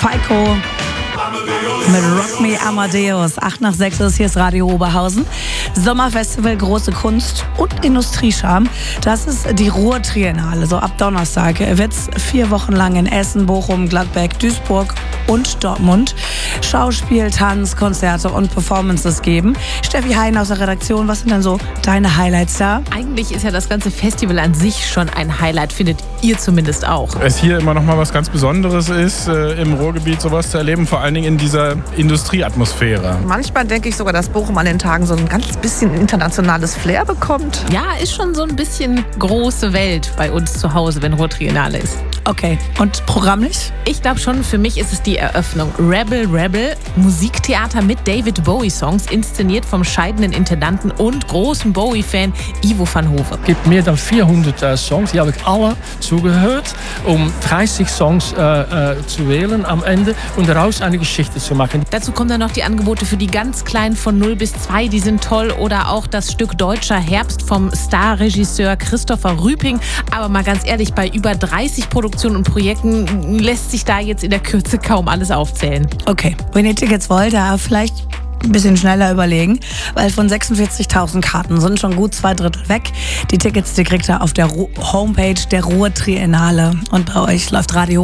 Falco mit Rock Me Amadeus. 8 nach 6 ist hier, ist Radio Oberhausen. Sommerfestival, große Kunst und Industriescham. Das ist die Ruhr-Triennale. So ab Donnerstag wird es 4 Wochen lang in Essen, Bochum, Gladbeck, Duisburg und Dortmund Schauspiel, Tanz, Konzerte und Performances geben. Steffi Hein aus der Redaktion, was sind denn so deine Highlights da? Eigentlich ist ja das ganze Festival an sich schon ein Highlight, findet ihr zumindest auch. Es hier immer noch mal was ganz Besonderes ist, im Ruhrgebiet sowas zu erleben, vor allen Dingen in dieser Industrieatmosphäre. Manchmal denke ich sogar, dass Bochum an den Tagen so ein ganz bisschen internationales Flair bekommt. Ja, ist schon so ein bisschen große Welt bei uns zu Hause, wenn Ruhr-Triennale ist. Okay, und programmlich? Ich glaube schon, für mich ist es die Eröffnung. Rebel Rebel, Musiktheater mit David Bowie-Songs, inszeniert vom scheidenden Intendanten und großen Bowie-Fan Ivo van Hove. Es gibt mehr als 400 Songs, die habe ich alle zugehört, um 30 Songs zu wählen am Ende und daraus eine Geschichte zu machen. Dazu kommen dann noch die Angebote für die ganz Kleinen von 0 bis 2, die sind toll. Oder auch das Stück Deutscher Herbst vom Starregisseur Christopher Rüping. Aber mal ganz ehrlich, bei über 30 Produktionen und Projekten lässt sich da jetzt in der Kürze kaum alles aufzählen. Okay, wenn ihr Tickets wollt, da vielleicht ein bisschen schneller überlegen, weil von 46.000 Karten sind schon gut 2/3 weg. Die Tickets, die kriegt ihr auf der Homepage der Ruhr-Triennale und bei euch läuft Radio